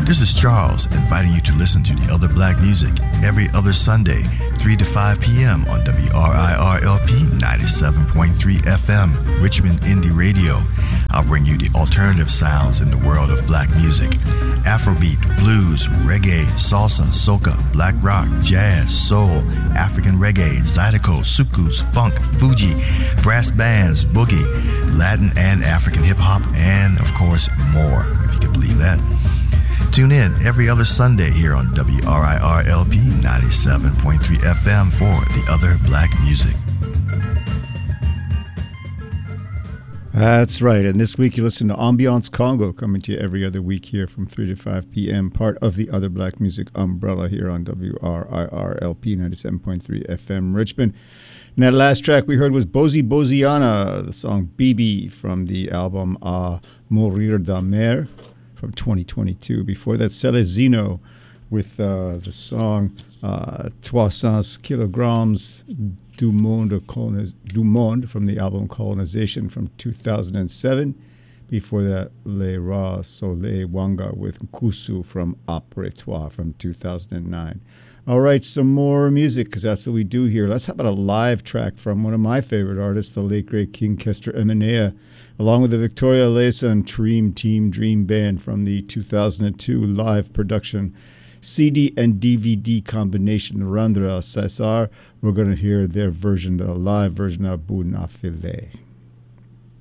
This is Charles, inviting you to listen to The Other Black Music every other Sunday, 3 to 5 p.m. on WRIRLP 97.3 FM, Richmond Indie Radio. I'll bring you the alternative sounds in the world of black music. Afrobeat, blues, reggae, salsa, soca, black rock, jazz, soul, African reggae, zydeco, soukous, funk, Fuji, brass bands, boogie, Latin and African hip-hop, and, of course, more, if you can believe that. Tune in every other Sunday here on WRIRLP 97.3 FM for The Other Black Music. That's right. And this week you listen to Ambiance Congo, coming to you every other week here from 3 to 5 p.m., part of the Other Black Music umbrella here on WRIRLP 97.3 FM Richmond. And that last track we heard was Bozi Boziana, the song Bibi from the album A Mourir d'Amer from 2022. Before that, Celestino with the song 300 kilograms du monde from the album Colonization from 2007. Before that, Le Ra Soleil Wanga with Nkusu from Après Toi from 2009. All right, some more music, because that's what we do here. Let's have a live track from one of my favorite artists, the late, great King Kester Emenea, along with the Victoria Lesa and Dream Team Dream Band from the 2002 live production CD and DVD combination Randra Cesar. We're going to hear their version, the live version of Bouna Filet.